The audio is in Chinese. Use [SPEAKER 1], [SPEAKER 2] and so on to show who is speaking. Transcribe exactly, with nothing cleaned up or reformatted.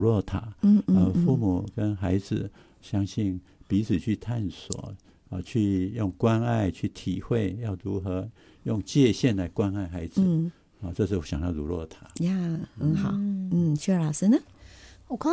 [SPEAKER 1] 若塔，
[SPEAKER 2] 嗯嗯
[SPEAKER 1] 呃，父母跟孩子相信彼此去探索，啊，去用关爱去体会要如何用界限来关爱孩子，
[SPEAKER 2] 嗯，
[SPEAKER 1] 啊，这是我想要如若塔
[SPEAKER 2] 呀，很好。嗯，薛老师呢？